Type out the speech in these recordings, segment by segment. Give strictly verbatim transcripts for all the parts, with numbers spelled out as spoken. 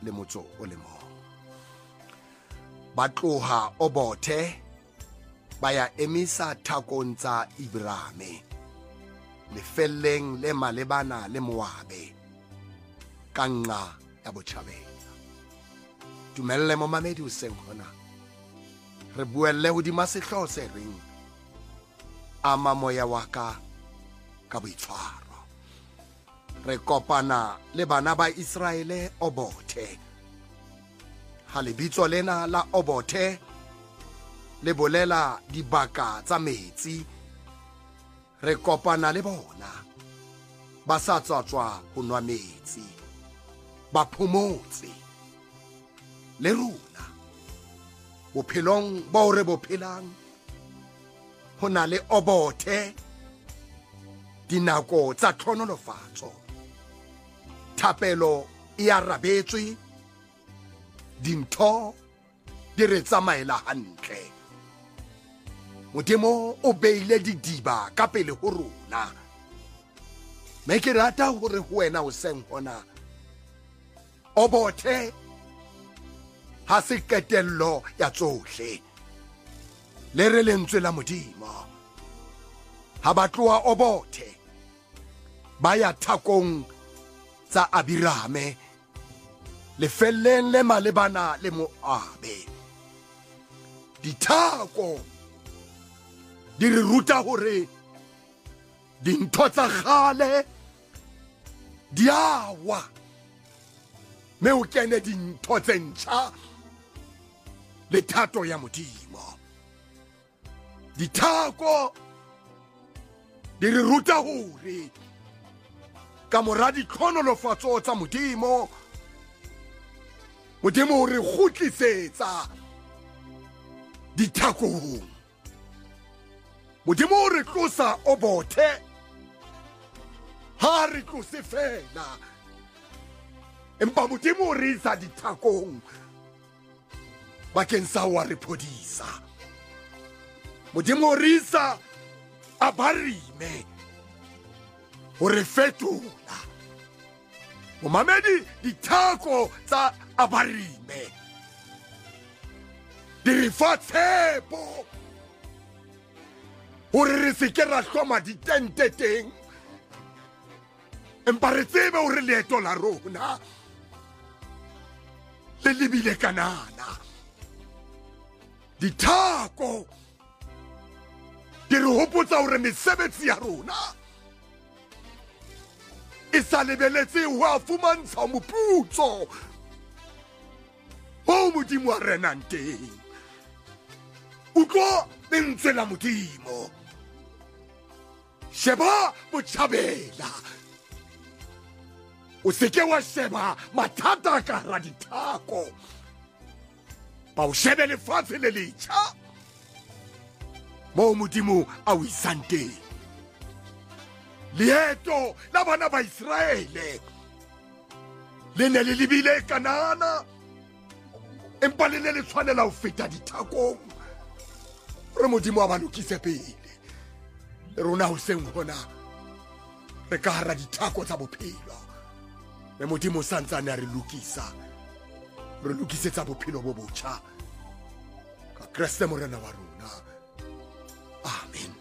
le motso o le mong. Ba tloha Obothe ba ya emisa thakong tsa Abrahame lefelleng le malebana le Moabe ka nqa ya botjhabela. Dumelle momamedi hoseng hona, re buelle hodima sehloho se reng ama moya wa ka ka boitshwaro. Re kopana le bana ba Israele Obothe. Ha lebitso lena la Obothe le bolela dibaka tsa metsi. Re kopana le bona ba sa tswatswa ho nwa metsi, ba phomotse. Le rona bophelong bo re bophelang ho na le Obothe, dinako tsa tlhonolofatso, thapelo e arabetswe, dintho di re tsamaela hantle. Modimo o beile didiba ka pele ho rona. Me ke rata hore ho wena hoseng hona, Obothe ha se ketello ya tsohle. Le re lentswe la Modimo, ha ba tloha Obothe ba ya thakong tsa Abrahame lefelleng le malebana le Moabe. Dithako di re ruta hore dintho tsa kgale di awa, me o kene dintho tse ntjha le thato ya Modimo. Dithako di re ruta hore ka mora ditlhonolofatso tsa Modimo, Modimo o re kgutlisetsa dithakong. Modimo o re tlosa Obothe, ha re tlose fela, empa Modimo o re isa dithakong bakeng sa wa re phodisa. Modimo o re isa Abarime o re fetola. Momamedi, dithako tsa Abarime di re fa tshepo hore re se ke ra hloma ditente teng, empa re tsebe hore leeto la rona le lebile Kanana. Dithako di re hopotsa hore mesebetsi ya rona e sa lebeletse ho a fumantsha moputso o Modimo a renang teng. Utlwa lentswe la Modimo, sheba botjhabela, o se ke wa sheba mathata ka hara dithako, ba o shebe lefatshe le letjha moo Modimo a o isang teng. Leeto la bana ba Israele le ne le lebile Kanana, empa le ne le tshwanela ho feta dithakong. Re Modimo a ba lokise pele. Le rona hoseng hona re ka hara dithako tsa bophelo, le Modimo santsane a re lokisa, re lokisetsa bophelo bo botjha ka Kriste morena wa rona. Amen.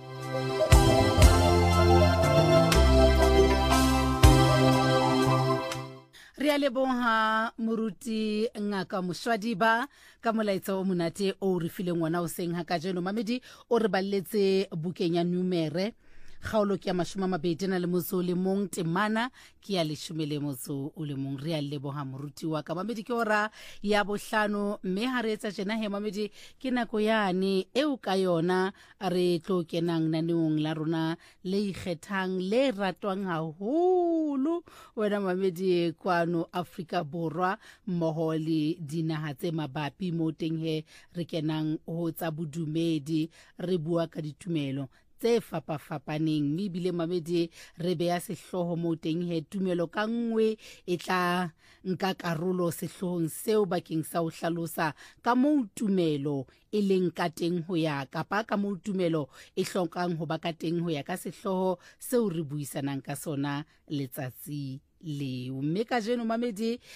Re a leboha moruti Ngaka Moshwadiba ka molaetsa o monate o re fileng ngwana o seng ha ka jeno. Mamedi o re balletse bukeng ya Numere, kgaolo ke ya mashome a mabedi na le motso o le mong, temana ke ya leshome le motso o le mong. Re a leboha moruti wa ka. Mamedi ke ora ya bohlano, mme ha re etsa tjena he Mamedi ke nako yane eo ka yona re tlo kenang naneong la rona le ikgethang le ratwang haholo wena Mamedi kwano Afrika Borwa mmoho le dinaha tse mabapi mo teng he re kenang ho tsa bodumedi, re bua ka ditumelo tse fapafapaneng, mme bile Mamedi re beya sehloho mo teng he tumelo ka nngwe e tla nka karolo sehlohong seo bakeng sa ho hlalosa ka moo tumelo e leng ka teng ho ya kapa ka moo tumelo e hlokang ho ba ka teng ho ya ka sehloho seo re buisanang ka sona letsatsi leo. Mme ka jeno Mamedi